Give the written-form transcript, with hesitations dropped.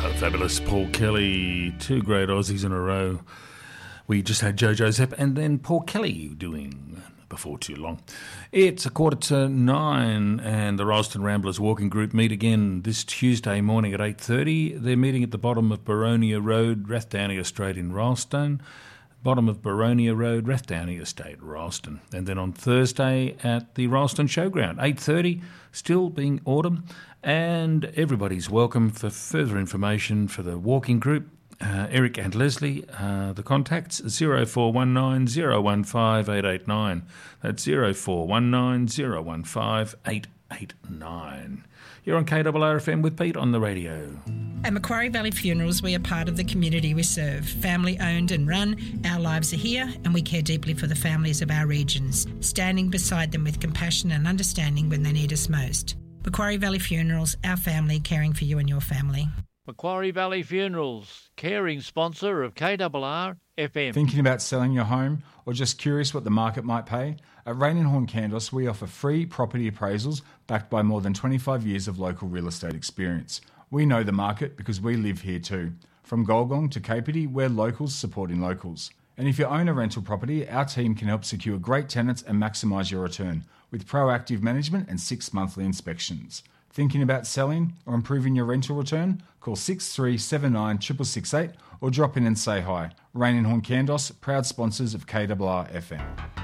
Fabulous Paul Kelly, two great Aussies in a row. We just had Jojo Zepp and then Paul Kelly doing Before Too Long. It's 9:15 and the Ralston Ramblers Walking Group meet again this Tuesday morning at 8:30. They're meeting at the bottom of Baronia Road, Rathdowney Estate in Ralston. Bottom of Baronia Road, Rathdowney Estate, Ralston. And then on Thursday at the Ralston Showground, 8:30, still being autumn. And everybody's welcome. For further information for the walking group, Eric and Leslie, the contacts 0419 015 889. That's 0419 015 889. You're on KRRFM with Pete on the radio. At Macquarie Valley Funerals, we are part of the community we serve. Family owned and run, our lives are here and we care deeply for the families of our regions, standing beside them with compassion and understanding when they need us most. Macquarie Valley Funerals, our family caring for you and your family. Macquarie Valley Funerals, caring sponsor of KRR FM. Thinking about selling your home or just curious what the market might pay? At Rain and Horn Candos, we offer free property appraisals backed by more than 25 years of local real estate experience. We know the market because we live here too. From Golgong to Kapiti, we're locals supporting locals. And if you own a rental property, our team can help secure great tenants and maximise your return with proactive management and 6 monthly inspections. Thinking about selling or improving your rental return? Call 6379 6668 or drop in and say hi. Rain and Horn Candos, proud sponsors of KRR FM.